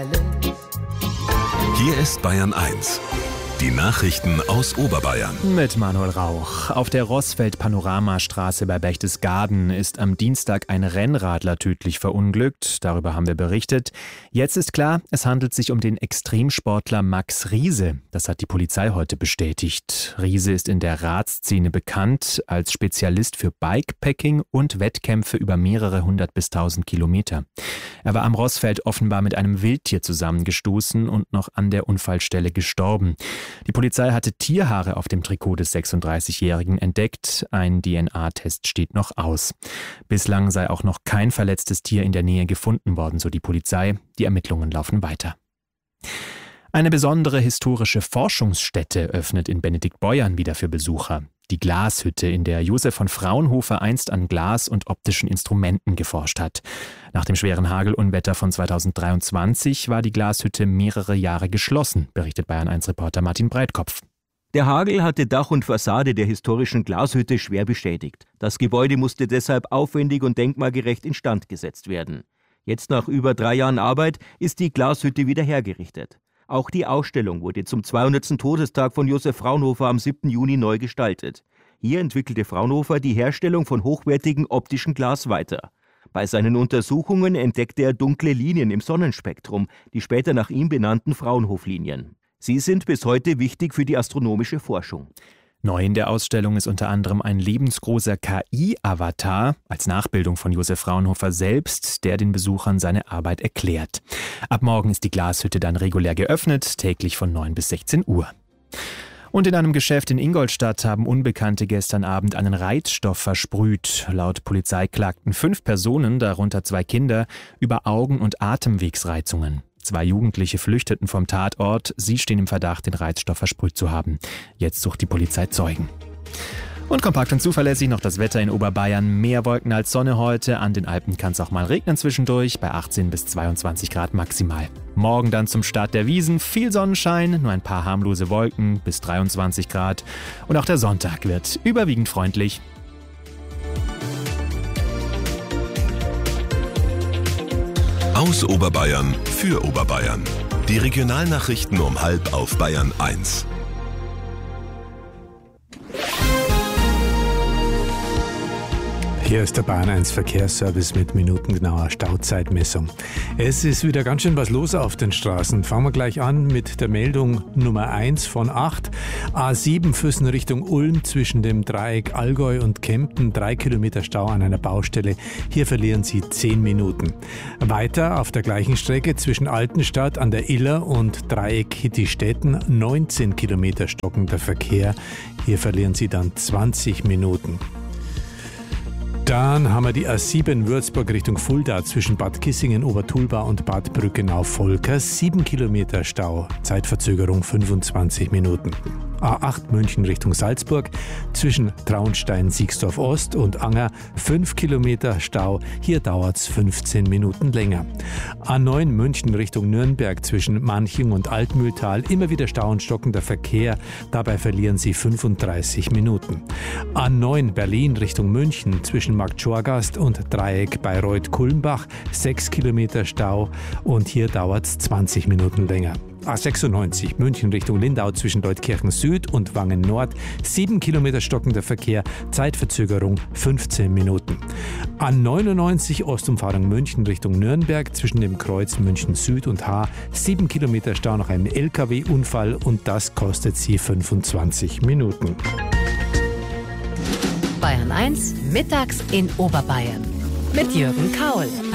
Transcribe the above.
Hier ist Bayern 1. Die Nachrichten aus Oberbayern. Mit Manuel Rauch. Auf der Rossfeld-Panoramastraße bei Berchtesgaden ist am Dienstag ein Rennradler tödlich verunglückt. Darüber haben wir berichtet. Jetzt ist klar, es handelt sich um den Extremsportler Max Riese. Das hat die Polizei heute bestätigt. Riese ist in der Radszene bekannt als Spezialist für Bikepacking und Wettkämpfe über mehrere 100 bis 1000 Kilometer. Er war am Rossfeld offenbar mit einem Wildtier zusammengestoßen und noch an der Unfallstelle gestorben. Die Polizei hatte Tierhaare auf dem Trikot des 36-Jährigen entdeckt. Ein DNA-Test steht noch aus. Bislang sei auch noch kein verletztes Tier in der Nähe gefunden worden, so die Polizei. Die Ermittlungen laufen weiter. Eine besondere historische Forschungsstätte öffnet in Benediktbeuern wieder für Besucher. Die Glashütte, in der Josef von Fraunhofer einst an Glas und optischen Instrumenten geforscht hat. Nach dem schweren Hagelunwetter von 2023 war die Glashütte mehrere Jahre geschlossen, berichtet Bayern-1-Reporter Martin Breitkopf. Der Hagel hatte Dach und Fassade der historischen Glashütte schwer beschädigt. Das Gebäude musste deshalb aufwendig und denkmalgerecht instand gesetzt werden. Jetzt nach über 3 Jahren Arbeit ist die Glashütte wieder hergerichtet. Auch die Ausstellung wurde zum 200. Todestag von Josef Fraunhofer am 7. Juni neu gestaltet. Hier entwickelte Fraunhofer die Herstellung von hochwertigem optischen Glas weiter. Bei seinen Untersuchungen entdeckte er dunkle Linien im Sonnenspektrum, die später nach ihm benannten Fraunhof-Linien. Sie sind bis heute wichtig für die astronomische Forschung. Neu in der Ausstellung ist unter anderem ein lebensgroßer KI-Avatar als Nachbildung von Josef Fraunhofer selbst, der den Besuchern seine Arbeit erklärt. Ab morgen ist die Glashütte dann regulär geöffnet, täglich von 9 bis 16 Uhr. Und in einem Geschäft in Ingolstadt haben Unbekannte gestern Abend einen Reizstoff versprüht. Laut Polizei klagten 5 Personen, darunter 2 Kinder, über Augen- und Atemwegsreizungen. 2 Jugendliche flüchteten vom Tatort. Sie stehen im Verdacht, den Reizstoff versprüht zu haben. Jetzt sucht die Polizei Zeugen. Und kompakt und zuverlässig noch das Wetter in Oberbayern. Mehr Wolken als Sonne heute. An den Alpen kann es auch mal regnen zwischendurch, bei 18 bis 22 Grad maximal. Morgen dann zum Start der Wiesn viel Sonnenschein, nur ein paar harmlose Wolken bis 23 Grad. Und auch der Sonntag wird überwiegend freundlich. Aus Oberbayern für Oberbayern. Die Regionalnachrichten um 12:30 auf Bayern 1. Hier ist der Bayern 1 Verkehrsservice mit minutengenauer Stauzeitmessung. Es ist wieder ganz schön was los auf den Straßen. Fangen wir gleich an mit der Meldung Nummer 1 von 8. A7 Füssen Richtung Ulm zwischen dem Dreieck Allgäu und Kempten. 3 Kilometer Stau an einer Baustelle. Hier verlieren Sie 10 Minuten. Weiter auf der gleichen Strecke zwischen Altenstadt an der Iller und Dreieck Hittistetten. 19 Kilometer stockender Verkehr. Hier verlieren Sie dann 20 Minuten. Dann haben wir die A7 Würzburg Richtung Fulda zwischen Bad Kissingen, Obertulba und Bad Brückenau-Volkers. 7 Kilometer Stau, Zeitverzögerung 25 Minuten. A8 München Richtung Salzburg zwischen Traunstein-Siegsdorf-Ost und Anger 5 Kilometer Stau. Hier dauert es 15 Minuten länger. A9 München Richtung Nürnberg zwischen Manching und Altmühltal. Immer wieder Stau und stockender Verkehr. Dabei verlieren Sie 35 Minuten. A9 Berlin Richtung München zwischen Marktschorgast und Dreieck Bayreuth-Kulmbach. 6 Kilometer Stau und hier dauert es 20 Minuten länger. A96 München Richtung Lindau zwischen Leutkirchen Süd und Wangen Nord. 7 Kilometer stockender Verkehr, Zeitverzögerung 15 Minuten. A99 Ostumfahrung München Richtung Nürnberg zwischen dem Kreuz München Süd und Haar. 7 Kilometer Stau nach einem LKW-Unfall und das kostet Sie 25 Minuten. Bayern 1, mittags in Oberbayern. Mit Jürgen Kaul.